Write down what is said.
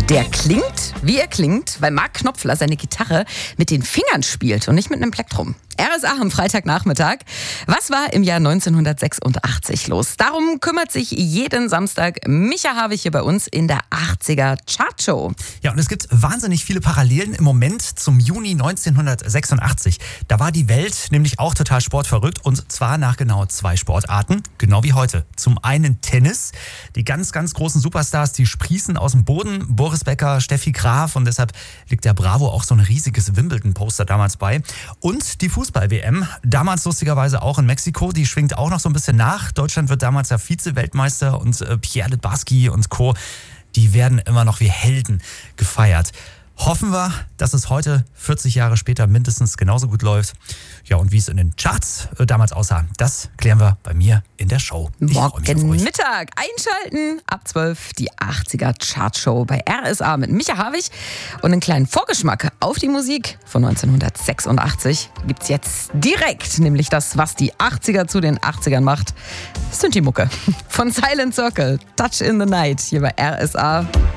Der klingt, wie er klingt, weil Mark Knopfler seine Gitarre mit den Fingern spielt und nicht mit einem Plektrum. RSA am Freitagnachmittag. Was war im Jahr 1986 los? Darum kümmert sich jeden Samstag Micha Havich hier bei uns in der 80er Chartshow. Ja, und es gibt wahnsinnig viele Parallelen im Moment zum Juni 1986. Da war die Welt nämlich auch total sportverrückt und zwar nach genau 2 Sportarten, genau wie heute. Zum einen Tennis. Die ganz, ganz großen Superstars, die sprießen aus dem Boden. Boris Becker, Steffi Graf und deshalb liegt der Bravo auch so ein riesiges Wimbledon-Poster damals bei. Und die Fußball-WM, damals lustigerweise auch in Mexiko, die schwingt auch noch so ein bisschen nach. Deutschland wird damals ja Vize-Weltmeister und Pierre Littbarski und Co., die werden immer noch wie Helden gefeiert. Hoffen wir, dass es heute, 40 Jahre später, mindestens genauso gut läuft. Ja, und wie es in den Charts damals aussah, das klären wir bei mir in der Show. Morgen Mittag einschalten, ab 12 die 80er Chartshow bei RSA mit Micha Havich. Und einen kleinen Vorgeschmack auf die Musik von 1986 gibt's jetzt direkt. Nämlich das, was die 80er zu den 80ern macht. Synthi-Mucke von Silent Circle, Touch in the Night hier bei RSA.